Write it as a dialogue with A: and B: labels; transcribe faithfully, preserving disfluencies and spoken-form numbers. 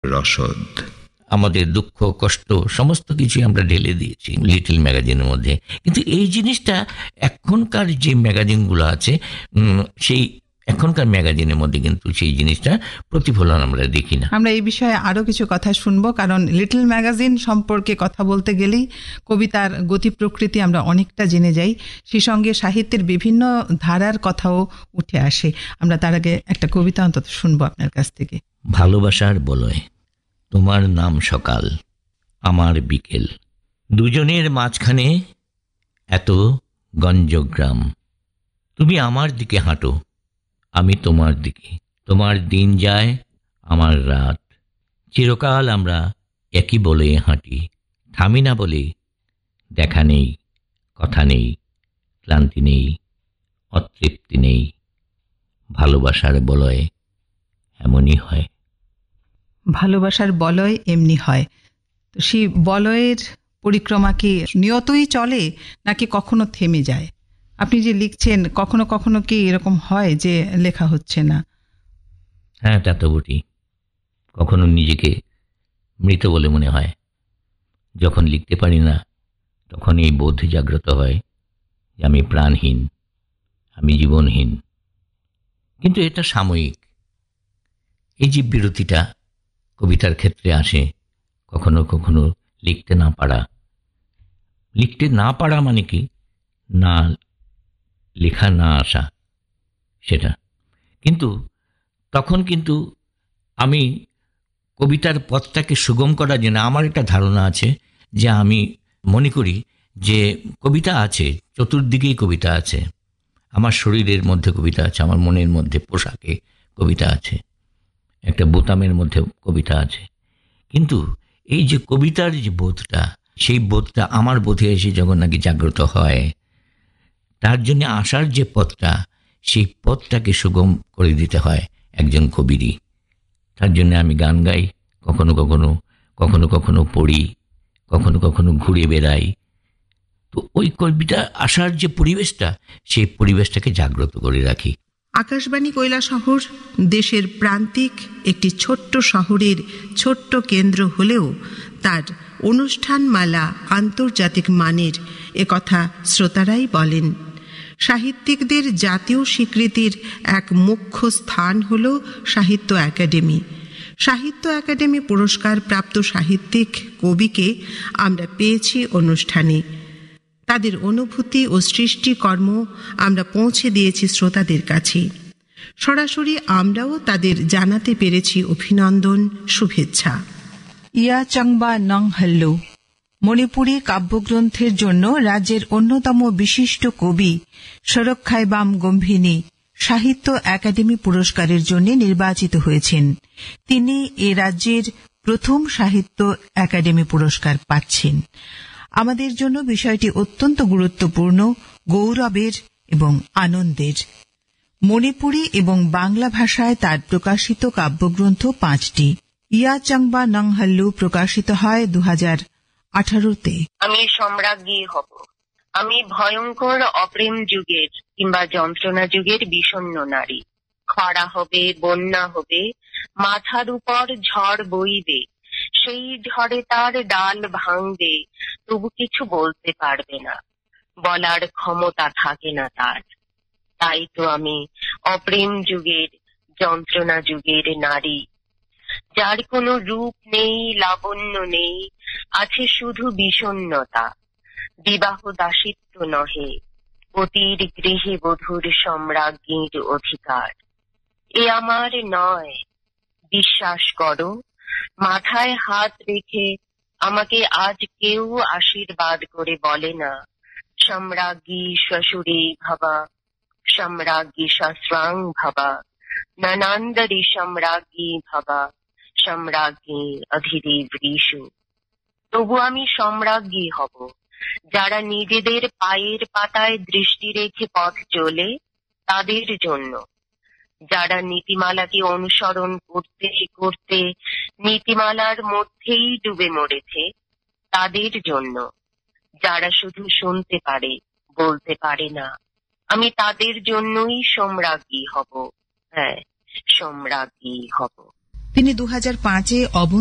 A: রসদ। আমাদের দুঃখ কষ্ট সমস্ত কিছু আমরা ঢেলে দিয়েছি লিটল ম্যাগাজিনের মধ্যে, কিন্তু এই জিনিসটা এখনকার যে ম্যাগাজিনগুলো আছে সেই এখনকার ম্যাগাজিনের মধ্যে কিন্তু সেই জিনিসটা প্রতিফলন আমরা দেখি না।
B: আমরা এই বিষয়ে আরও কিছু কথা শুনবো, কারণ লিটল ম্যাগাজিন সম্পর্কে কথা বলতে গেলেই কবিতার গতি প্রকৃতি আমরা অনেকটা জেনে যাই, সেই সঙ্গে সাহিত্যের বিভিন্ন ধারার কথাও উঠে আসে। আমরা তার আগে একটা কবিতা অন্তত শুনবো আপনার কাছ থেকে।
A: ভালোবাসার বলয়, তোমার নাম সকাল, আমার বিকেল, দুজনের মাঝখানে এত গঞ্জগ্রাম, তুমি আমার দিকে হাঁটো, আমি তোমার দিকে, তোমার দিন যায় আমার রাত, চিরকাল আমরা একই বলে হাঁটি, থামি না বলে দেখা নেই, কথা নেই, ক্লান্তি নেই, অতৃপ্তি নেই, ভালোবাসার বলয় এমনই হয়।
B: ভালোবাসার বলয় এমনি হয়। তো সেই বলয়ের পরিক্রমা কি নিয়তই চলে নাকি কখনো থেমে যায়? আপনি যে লিখছেন কখনো কখনো কি এরকম হয় যে লেখা হচ্ছে না?
A: হ্যাঁ, তা তো বটি। কখনো নিজেকে মৃত বলে মনে হয়। যখন লিখতে পারি না তখন এই বোধ জাগ্রত হয় যে আমি প্রাণহীন, আমি জীবনহীন। কিন্তু এটা সাময়িক। এই যে বিরতিটা কবিতার ক্ষেত্রে আসে, কখনো কখনো লিখতে না পারা। লিখতে না পারা মানে কি? না লেখা না আসা, সেটা। কিন্তু তখন কিন্তু আমি কবিতার পথটাকে সুগম করার জন্য আমার একটা ধারণা আছে যে আমি মনে করি যে কবিতা আছে, চতুর্দিকেই কবিতা আছে। আমার শরীরের মধ্যে কবিতা আছে, আমার মনের মধ্যে পোশাকে কবিতা আছে, একটা বোতামের মধ্যে কবিতা আছে। কিন্তু এই যে কবিতার যে বোধটা, সেই বোধটা আমার বোধে এসে যখন নাকি জাগ্রত হয়, তার জন্য আসার যে পথটা, সেই পথটাকে সুগম করে দিতে হয় একজন কবিরই। তার জন্য আমি গান গাই, কখনো কখনো কখনো কখনো পড়ি, কখনো কখনো ঘুরে বেড়াই। তো ওই কবিতা আসার যে পরিবেশটা, সেই পরিবেশটাকে জাগ্রত করে রাখি।
C: আকাশবাণী কৈলাসহর দেশের প্রান্তিক একটি ছোট্ট শহরের ছোট্ট কেন্দ্র হলেও তার অনুষ্ঠানমালা আন্তর্জাতিক মানের, একথা শ্রোতারাই বলেন। সাহিত্যিকদের জাতীয় স্বীকৃতির এক মুখ্য স্থান হল সাহিত্য একাডেমি। সাহিত্য একাডেমি পুরস্কার প্রাপ্ত সাহিত্যিক কবিকে আমরা পেয়েছি অনুষ্ঠানে। তাদের অনুভূতি ও সৃষ্টিকর্ম আমরা পৌঁছে দিয়েছি শ্রোতাদের কাছে। সরাসরি আমরাও তাদের জানাতে পেরেছি অভিনন্দন, শুভেচ্ছা।
B: ইয়া চাংবা নং হল্লু মণিপুরী কাব্যগ্রন্থের জন্য রাজ্যের অন্যতম বিশিষ্ট কবি শরক্ষাইবাম গম্ভিনী সাহিত্য একাডেমি পুরস্কারের জন্য নির্বাচিত হয়েছেন। তিনি এ রাজ্যের প্রথম সাহিত্য একাডেমি পুরস্কার পাচ্ছেন। আমাদের জন্য বিষয়টি অত্যন্ত গুরুত্বপূর্ণ, গৌরবের এবং আনন্দের। মণিপুরী এবং বাংলা ভাষায় তার প্রকাশিত কাব্যগ্রন্থ পাঁচটি। ইয়া চাংবা নং হল্লু প্রকাশিত হয় দু হাজার আঠারোতে।
D: আমি সম্রাজ্ঞী হব। আমি ভয়ঙ্কর অপ্রেম যুগের কিংবা যন্ত্রণা যুগের বিষণ্ণ নারী। খরা হবে, বন্যা হবে, মাথার উপর ঝড় বইবে, সেই ঝড়ে তার ডাল ভাঙবে, তবু কিছু বলতে পারবে না, বলার ক্ষমতা থাকে না তার। তাই তো আমি অপ্রেম যুগের, যন্ত্রণা যুগের নারী, যার কোনো রূপ নেই, লাবণ্য নেই, আছে শুধু বিষণ্ণতা। বিবাহ দাসিত্ব নহে, পতির গৃহে বধূর সম্রাজ্ঞীর অধিকার। এ আমার নয়, বিশ্বাস করো। মাথায় হাত রেখে আমাকে আজ কেউ আশীর্বাদ করে বলে না, সম্রাজ্ঞী শ্বশুরে ভবা, সম্রাজ্ঞী সস্রাং ভবা, ননন্দরি সম্রাজ্ঞী ভবা, সম্রাজ্ঞী অধিদেবীষু। তবু আমি সম্রাজ্ঞী হব। যারা নিজেদের পায়ের পাতায় দৃষ্টি রেখে পথ চলে, তাদের জন্য। যারা নীতিমালাকে অনুসরণ করতে করতে নীতিমালার মধ্যেই ডুবে মরেছে, তাদের জন্য। যারা শুধু শুনতে পারে, বলতে পারে না, আমি তাদের জন্যই সম্রাজ্ঞী হব। হ্যাঁ, সম্রাজ্ঞী হব।
B: তিনি দু হাজার পাঁচে